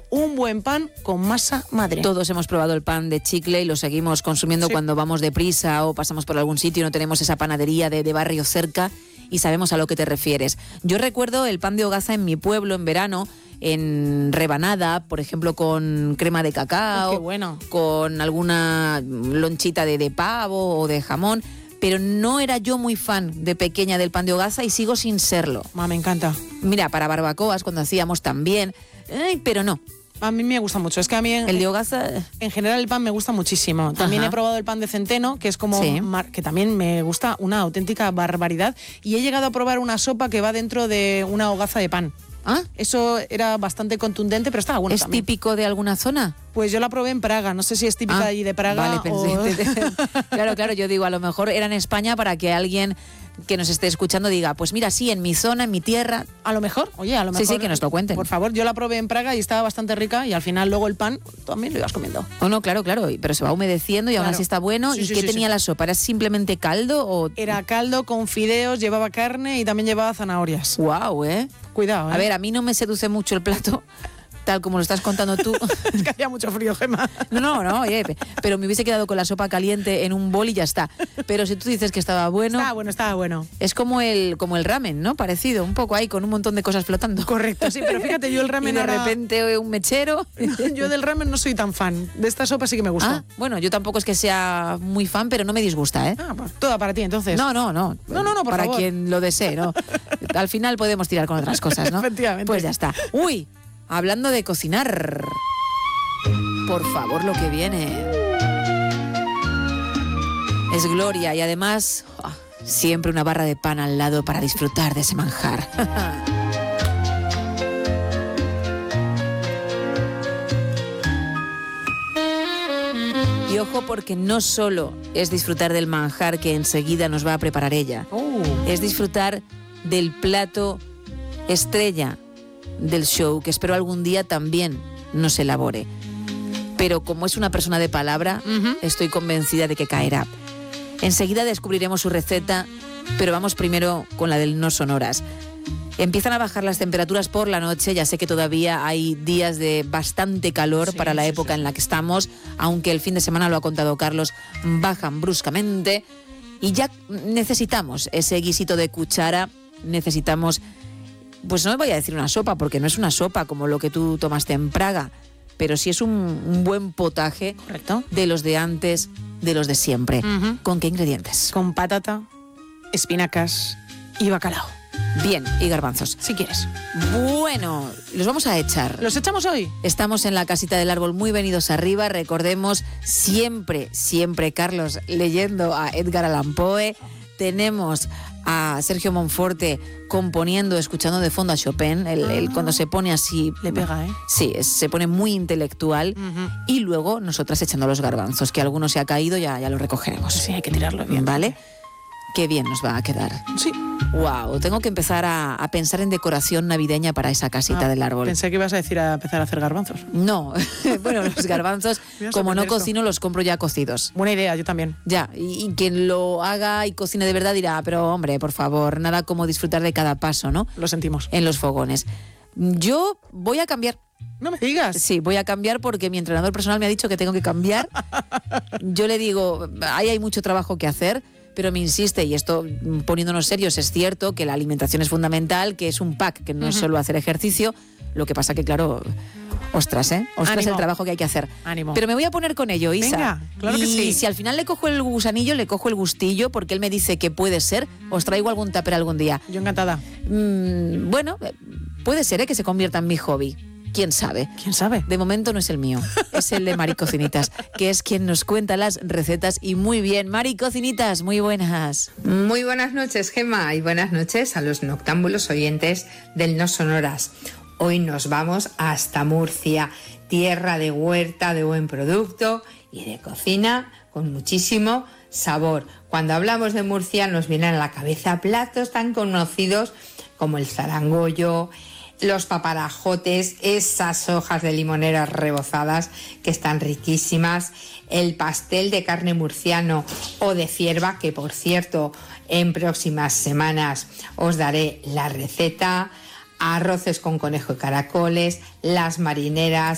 un buen pan con masa madre. Todos hemos probado el pan de chicle y lo seguimos consumiendo cuando vamos deprisa o pasamos por algún sitio y no tenemos esa panadería de barrio cerca y sabemos a lo que te refieres. Yo recuerdo el pan de hogaza en mi pueblo en verano, en rebanada, por ejemplo, con crema de cacao, qué bueno, con alguna lonchita de pavo o de jamón, pero no era yo muy fan de pequeña del pan de hogaza y sigo sin serlo. Me encanta. Mira, para barbacoas cuando hacíamos también, pero no. A mí me gusta mucho. Es que a mí el de hogaza, en general el pan me gusta muchísimo. También he probado el pan de centeno, que es como que también me gusta una auténtica barbaridad. Y he llegado a probar una sopa que va dentro de una hogaza de pan. ¿Ah? Eso era bastante contundente, pero estaba bueno. ¿Es también típico de alguna zona? Pues yo la probé en Praga. No sé si es típica de allí de Praga. Vale, pensé. Claro, yo digo, a lo mejor era en España para que alguien que nos esté escuchando diga, pues mira, sí, en mi zona, en mi tierra. A lo mejor, a lo mejor. Sí, que nos lo cuenten. Por favor, yo la probé en Praga y estaba bastante rica y al final luego el pan también lo ibas comiendo. Oh, no, claro, pero se va humedeciendo y aún así está bueno. Sí, ¿Y qué tenía la sopa? ¿Era simplemente caldo o...? Era caldo con fideos, llevaba carne y también llevaba zanahorias. Guau, Cuidado, A ver, a mí no me seduce mucho el plato, tal como lo estás contando tú. Es que hacía mucho frío, Gemma. No, oye, pero me hubiese quedado con la sopa caliente en un bol y ya está. Pero si tú dices que estaba bueno... Estaba bueno. Es como el ramen, ¿no? Parecido, un poco ahí, con un montón de cosas flotando. Correcto, sí, pero fíjate, yo el ramen y de repente un mechero. Yo del ramen no soy tan fan. De esta sopa sí que me gusta. Bueno, yo tampoco es que sea muy fan, pero no me disgusta, pues toda para ti, entonces. No, por para favor. quien lo desee, ¿no? Al final podemos tirar con otras cosas, ¿no? Efectivamente. Pues ya está. Uy, hablando de cocinar, por favor, lo que viene es gloria y además siempre una barra de pan al lado para disfrutar de ese manjar. Y ojo, porque no solo es disfrutar del manjar que enseguida nos va a preparar ella, es disfrutar del plato estrella del show, que espero algún día también nos elabore. Pero como es una persona de palabra, estoy convencida de que caerá. Enseguida descubriremos su receta, pero vamos primero con la del No Sonoras. Empiezan a bajar las temperaturas por la noche, ya sé que todavía hay días de bastante calor para la época en la que estamos, aunque el fin de semana, lo ha contado Carlos, bajan bruscamente y ya necesitamos ese guisito de cuchara, necesitamos, pues no me voy a decir una sopa, porque no es una sopa como lo que tú tomaste en Praga, pero sí es un buen potaje. Correcto. De los de antes, de los de siempre. ¿Con qué ingredientes? Con patata, espinacas y bacalao. Bien, y garbanzos. Si quieres. Bueno, los vamos a echar. ¿Los echamos hoy? Estamos en la casita del árbol, muy venidos arriba. Recordemos siempre, Carlos, leyendo a Edgar Allan Poe. Tenemos a Sergio Monforte componiendo, escuchando de fondo a Chopin. Él cuando se pone así... Le pega, Sí, se pone muy intelectual. Y luego nosotras echando los garbanzos, que alguno se ha caído, ya lo recogeremos. Sí, hay que tirarlo bien. ¿Vale? Qué bien nos va a quedar. Sí. Wow, tengo que empezar a pensar en decoración navideña para esa casita del árbol. Pensé que ibas a decir a empezar a hacer garbanzos. No, bueno, los garbanzos, como no cocino, los compro ya cocidos. Buena idea, yo también. Ya, y quien lo haga y cocine de verdad dirá, pero hombre, por favor, nada como disfrutar de cada paso, ¿no? Lo sentimos. En los fogones. Yo voy a cambiar. No me digas. Sí, voy a cambiar porque mi entrenador personal me ha dicho que tengo que cambiar. Yo le digo, ahí hay mucho trabajo que hacer, pero me insiste, y esto poniéndonos serios, es cierto que la alimentación es fundamental, que es un pack, que no es solo hacer ejercicio. Lo que pasa que, claro, ostras, el trabajo que hay que hacer. Ánimo. Pero me voy a poner con ello, Isa. Venga, claro que sí. Y si al final le cojo el gusanillo, le cojo el gustillo, porque él me dice que puede ser, os traigo algún tupper algún día. Yo encantada. Bueno, puede ser que se convierta en mi hobby. ¿Quién sabe? ¿Quién sabe? De momento no es el mío, es el de Mari Cocinitas, que es quien nos cuenta las recetas y muy bien. Mari Cocinitas, muy buenas. Muy buenas noches, Gemma, y buenas noches a los noctámbulos oyentes del No Sonoras. Hoy nos vamos hasta Murcia, tierra de huerta, de buen producto y de cocina con muchísimo sabor. Cuando hablamos de Murcia nos vienen a la cabeza platos tan conocidos como el zarangollo, los paparajotes, esas hojas de limonera rebozadas que están riquísimas, el pastel de carne murciano o de cierva, que por cierto en próximas semanas os daré la receta, arroces con conejo y caracoles, las marineras,